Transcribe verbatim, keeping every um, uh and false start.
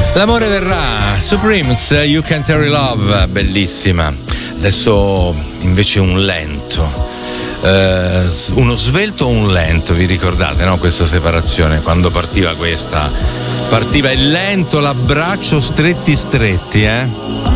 L'amore verrà, Supremes, You Can't Hurry Love, bellissima. Adesso invece un lento. Uh, uno svelto o un lento, vi ricordate, no? Questa separazione, quando partiva questa, partiva il lento, l'abbraccio stretti stretti, eh?